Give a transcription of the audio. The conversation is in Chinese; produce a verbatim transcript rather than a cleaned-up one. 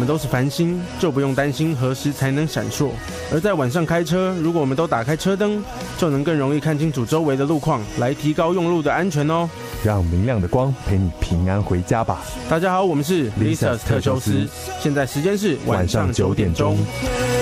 们都是繁星，就不用担心何时才能闪烁。而在晚上开车，如果我们都打开车灯，就能更容易看清楚周围的路况，来提高用路的安全哦。 让明亮的光陪你平安回家吧。 大家好，我们是 Lisa's 特修斯，现在时间是晚上九点钟。